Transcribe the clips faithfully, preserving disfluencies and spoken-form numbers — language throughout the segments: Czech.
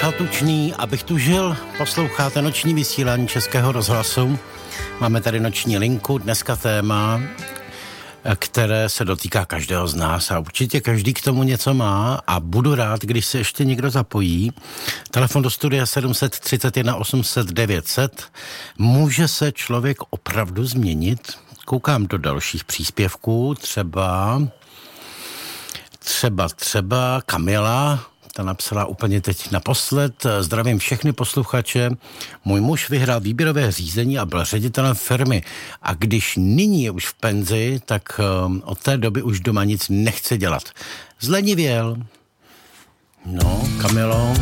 Michal Tučný, abych tu žil, posloucháte noční vysílání Českého rozhlasu. Máme tady noční linku, dneska téma, které se dotýká každého z nás a určitě každý k tomu něco má a budu rád, když se ještě někdo zapojí. Telefon do studia sedm set třicet jedna osm set devět set. Může se člověk opravdu změnit? Koukám do dalších příspěvků, třeba třeba, třeba Kamila, ta napsala úplně teď naposled. Zdravím všechny posluchače. Můj muž vyhrál výběrové řízení a byl ředitelem firmy. A když nyní je už v penzi, tak od té doby už doma nic nechce dělat. Zlenivěl. No, Kamilo.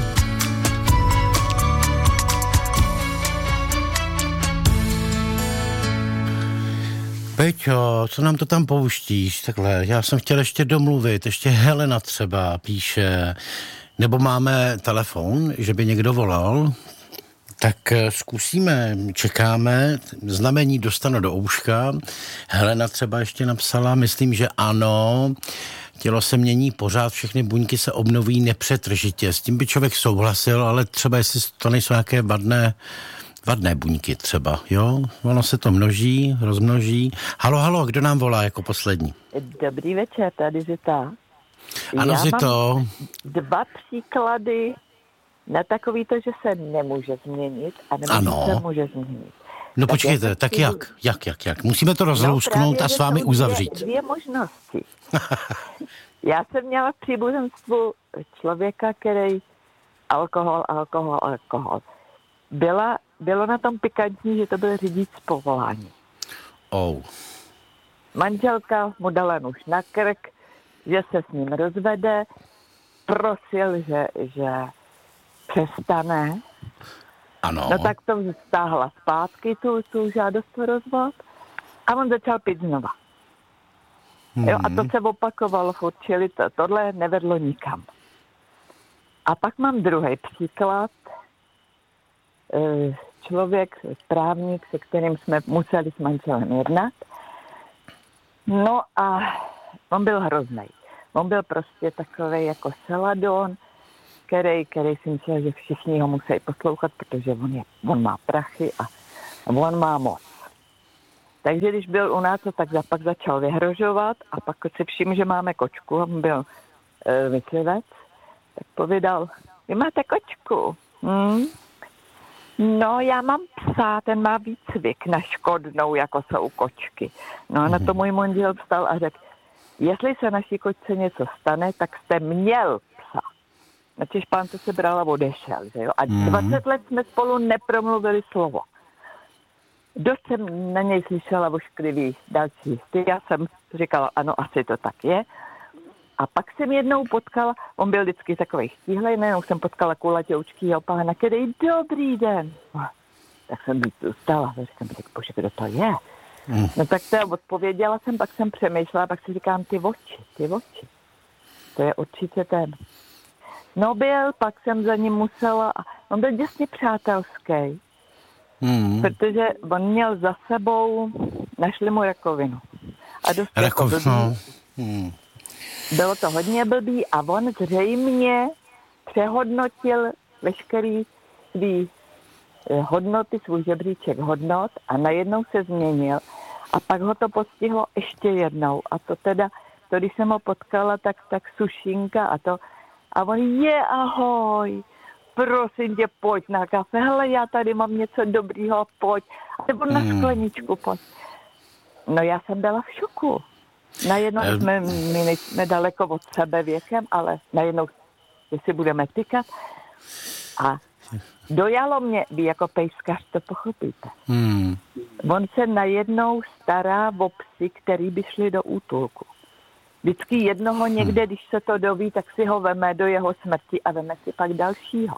Peťo, co nám to tam pouštíš? Takhle, já jsem chtěl ještě domluvit. Ještě Helena třeba píše. Nebo máme telefon, že by někdo volal, tak zkusíme, čekáme, znamení dostanu do ouška. Helena třeba ještě napsala, myslím, že ano, tělo se mění pořád, všechny buňky se obnoví nepřetržitě. S tím by člověk souhlasil, ale třeba jestli to nejsou nějaké vadné, vadné buňky třeba, jo? Ono se to množí, rozmnoží. Halo, halo, kdo nám volá jako poslední? Dobrý večer, tady Zita. Ano, Zito. Mám dva příklady na takový to, že se nemůže změnit a nebo ano. se může změnit. No tak počkejte, jak tak jak? Jak, jak, jak? Musíme to rozlousknout no, a s vámi uzavřít. Dvě, dvě možnosti. Já jsem měla v příbuzenstvu člověka, který alkohol, alkohol, alkohol. Byla, bylo na tom pikantní, že to byl řidič z povolání. Oh. Manželka mu dala nůž na krk, že se s ním rozvede, prosil, že, že přestane. Ano. No tak to stáhla zpátky, tu, tu žádost o rozvod a on začal pít znova. Hmm. Jo, a to se opakovalo furt, čili to, tohle nevedlo nikam. A pak mám druhý příklad. Člověk, právník, se kterým jsme museli s manželem jednat. No a on byl hrozný. On byl prostě takovej jako Celadon, který, který si myslel, že všichni ho musí poslouchat, protože on, je, on má prachy a on má moc. Takže když byl u nás, tak pak začal vyhrožovat a pak si všiml, že máme kočku, on byl e, myslivec, tak povídal, vy máte kočku? Hmm? No, já mám psa, ten má výcvik na škodnou, jako jsou kočky. No a na to můj manžel vstal a řekl, jestli se naší kočce něco stane, tak jste měl psa. Na Češpánce se bral a odešel, že jo? A dvacet let jsme spolu nepromluvili slovo. Dost jsem na něj slyšela ošklivý další listy. Já jsem říkala, ano, asi to tak je. A pak jsem jednou potkala, on byl vždycky takovej štíhlej, nejenom jsem potkala kulatěučkýho pána, který dobrý den. Tak jsem stala, říkám, bože, kdo to je? Mm. No tak to odpověděla jsem, pak jsem přemýšlela, pak si říkám, ty oči, ty oči. To je určitě ten. No byl, pak jsem za ním musela, a on byl děsně přátelský, mm. protože on měl za sebou, našli mu rakovinu. A dost rakovinu. Mm. Bylo to hodně blbý a on zřejmě přehodnotil veškerý svý hodnoty, svůj žebříček hodnot a najednou se změnil a pak ho to postihlo ještě jednou a to teda, to když jsem ho potkala, tak, tak sušinka a to a on je ahoj, prosím tě, pojď na kafe, hele, já tady mám něco dobrýho, pojď, nebo na skleničku, pojď. No já jsem byla v šoku. Najednou jsme, my nejsme daleko od sebe věkem, ale najednou, jestli budeme tykat. A dojalo mě, vy jako pejskař to pochopíte. Hmm. On se najednou stará o psy, který by šli do útulku. Vždycky jednoho někde, když se to doví, tak si ho veme do jeho smrti a veme si pak dalšího.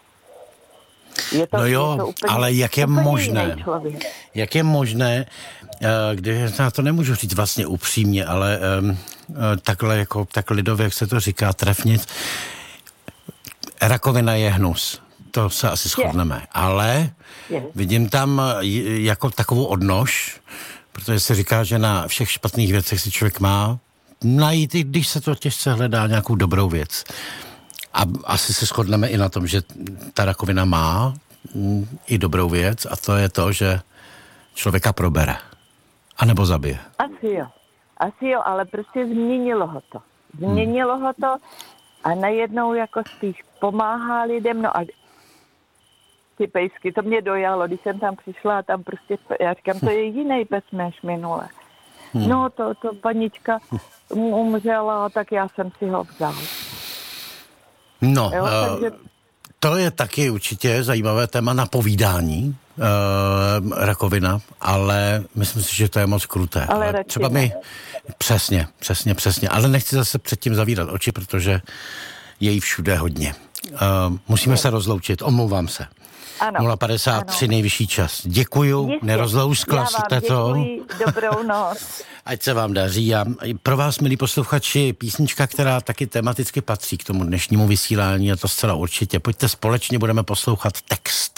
Je to, no jo, je to úplně, ale jak je možné, jak je možné, když já to nemůžu říct vlastně upřímně, ale um, takhle, jako, tak lidově, jak se to říká, trefnit, rakovina je hnus, to se asi shodneme, je. ale je. vidím tam jako takovou odnož, protože se říká, že na všech špatných věcech si člověk má najít, i když se to těžce hledá, nějakou dobrou věc. A asi se shodneme i na tom, že ta rakovina má i dobrou věc a to je to, že člověka probere. A nebo zabije. Asi jo. Asi jo, ale prostě změnilo ho to. Změnilo hmm. ho to a najednou jako spíš pomáhá lidem. No a ty pejsky, to mě dojalo, když jsem tam přišla a tam prostě, já říkám, to je jiný pes než minule. Hmm. No to, to panička umřela, tak já jsem si ho vzal. No, jo, uh, takže... to je taky určitě zajímavé téma na povídání, uh, rakovina, ale myslím si, že to je moc kruté. Ale, ale třeba my, přesně, přesně, přesně, ale nechci zase předtím zavírat oči, protože je jí všude hodně. Uh, musíme je. se rozloučit, omlouvám se. Ano. nula padesát tři ano. Nejvyšší čas. Děkuju, nerozlouskla jste to. Děkuji, dobrou noc. Ať se vám daří. A pro vás, milí posluchači, písnička, která taky tematicky patří k tomu dnešnímu vysílání, a to zcela určitě. Pojďte společně, budeme poslouchat Text.